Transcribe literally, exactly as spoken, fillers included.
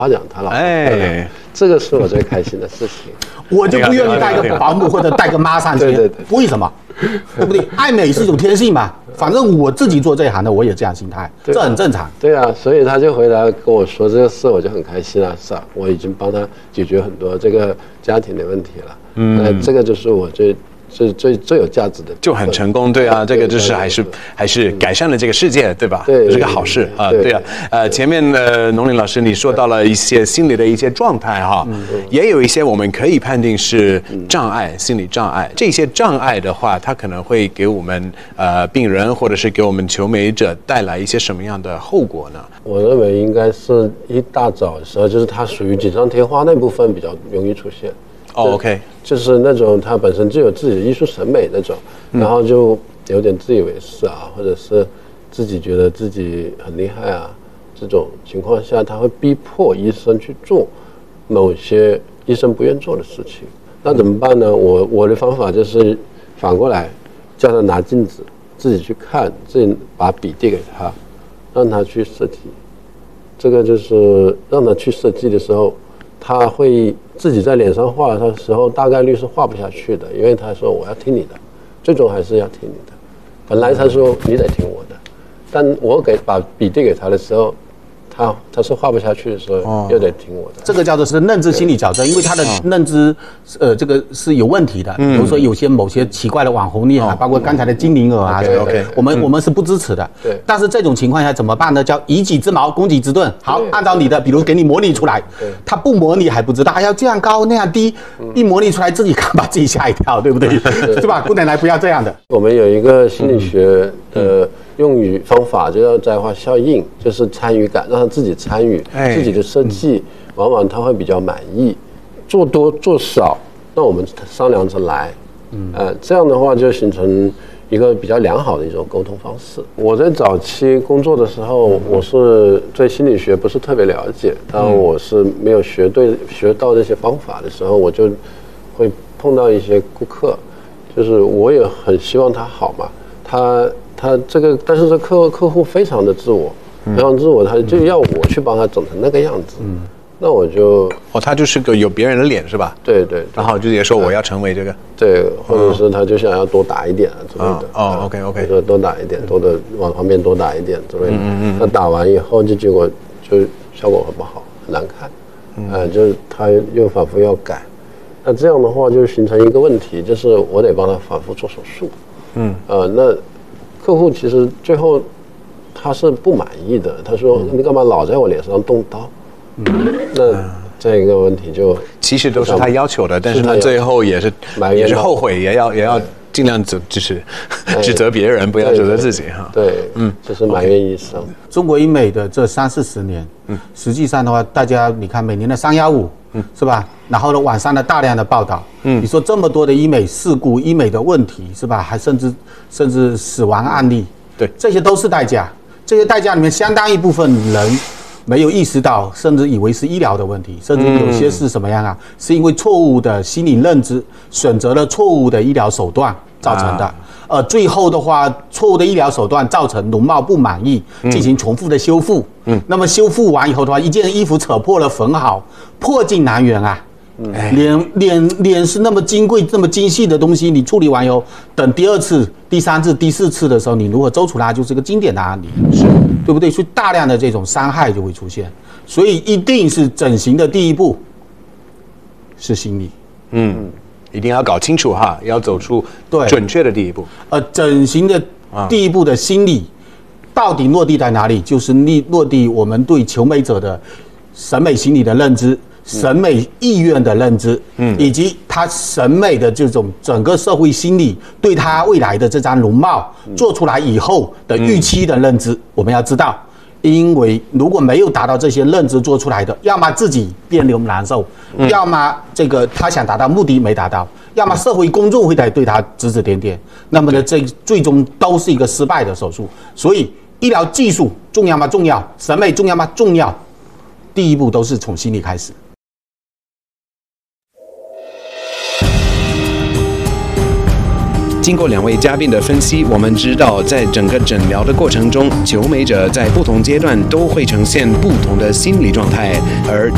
夸奖他老婆，哎，这个是我最开心的事情。 我就不愿意带个保姆或者带个妈上去， 对对对， 为什么？对不对？爱美是一种天性嘛，反正我自己做这一行的，我也这样心态，这很正常。 对啊，所以他就回来跟我说这个事，我就很开心啊，是啊，我已经帮他解决很多这个家庭的问题了。嗯，那这个就是我最。是最最有价值的， 就很成功，对啊，这个就是还是还是改善了这个世界，对吧？ 对， 是个好事啊，对啊。呃，前面的农林老师你说到了一些心理的一些状态哈，也有一些我们可以判定是障碍，心理障碍。这些障碍的话，它可能会给我们呃病人或者是给我们求美者带来一些什么样的后果呢？ 我认为应该是一大早的时候，就是它属于锦上添花那部分比较容易出现。 哦 ，OK， 就是那种他本身就有自己的艺术审美那种，然后就有点自以为是啊，或者是自己觉得自己很厉害啊，这种情况下，他会逼迫医生去做某些医生不愿做的事情。那怎么办呢？我我的方法就是反过来，叫他拿镜子，自己去看，自己把笔递给他，让他去设计。这个就是让他去设计的时候，他会自己在脸上画的时候，大概率是画不下去的，因为他说我要听你的，最终还是要听你的。本来他说你得听我的，但我给把笔递给他的时候，他他是画不下去的时候，又得听我的。 这个叫做是认知心理矫正，因为他的认知呃这个是有问题的。比如说有些某些奇怪的网红脸啊，包括刚才的精灵耳啊， OK， 我们我们是不支持的。 对。 但是这种情况下怎么办呢？叫以己之矛攻己之盾。好，按照你的，比如给你模拟出来，他不模拟还不知道，还要这样高那样低，一模拟出来自己看把自己吓一跳，对不对？是吧？姑奶奶不要这样的。 我们有一个心理学的用语方法，就叫摘花效应，就是参与感，让他自己参与自己的设计，往往他会比较满意。做多做少，那我们商量着来。嗯，呃，这样的话就形成一个比较良好的一种沟通方式。我在早期工作的时候，我是对心理学不是特别了解，当我是没有学对学到这些方法的时候，我就会碰到一些顾客，就是我也很希望他好嘛，他他这个，但是这客客户非常的自我，非常自我，他就要我去帮他整成那个样子。嗯，那我就哦，他就是个有别人的脸是吧？ 对 对, 对， 然后就直接说我要成为这个， 对，或者是他就想要多打一点啊之类的。 哦 ，OK OK， 说多打一点，多的往旁边多打一点之类的。嗯嗯。那打完以后就结果就效果很不好，很难看。嗯、呃，就是他又反复要改，那这样的话就形成一个问题，就是我得帮他反复做手术。嗯。呃，那客户其实最后他是不满意的，他说、嗯、你干嘛老在我脸上动刀？嗯，那这个问题就其实都是他要求的，但是他最后也是也是后悔，也要也要尽量指就是指责别人，不要指责自己哈。 对，嗯，就是埋怨医生。 中国医美的这三四十年，嗯，实际上的话，大家你看每年的三幺五，嗯，是吧？然后呢，网上的大量的报道，嗯，你说这么多的医美事故、医美的问题，是吧？还甚至甚至死亡案例， 对， 这些都是代价。这些代价里面，相当一部分人没有意识到，甚至以为是医疗的问题，甚至有些是什么样啊？嗯、是因为错误的心理认知，选择了错误的医疗手段造成的。啊、呃，最后的话，错误的医疗手段造成容貌不满意，进行重复的修复。嗯，那么修复完以后的话，一件衣服扯破了缝好，破镜难圆啊。嗯、脸脸脸是那么金贵、这么精细的东西，你处理完以后，等第二次、第三次、第四次的时候，你如何揪出它，就是个经典的案例，是对不对？所以大量的这种伤害就会出现，所以一定是整形的第一步是心理， 嗯，一定要搞清楚哈，要走出准确的第一步。 呃，整形的第一步的心理到底落地在哪里？就是落落地我们对求美者的审美心理的认知。审美意愿的认知，嗯，以及他审美的这种整个社会心理对他未来的这张容貌做出来以后的预期的认知，我们要知道，因为如果没有达到这些认知做出来的，要么自己别扭难受，要么这个他想达到目的没达到，要么社会公众会在对他指指点点，那么呢，这最终都是一个失败的手术。所以，医疗技术重要吗？重要。审美重要吗？重要。第一步都是从心理开始。 经过两位嘉宾的分析，我们知道，在整个诊疗的过程中，求美者在不同阶段都会呈现不同的心理状态，而